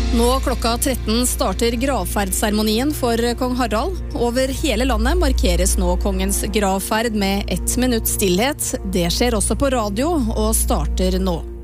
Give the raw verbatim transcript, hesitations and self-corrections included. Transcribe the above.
Nå klokka tretten starter gravferdseremonien for kong Harald. Over hele landet markeres nå kongens gravferd med ett minutt stillhet. Det skjer også på radio og starter nå.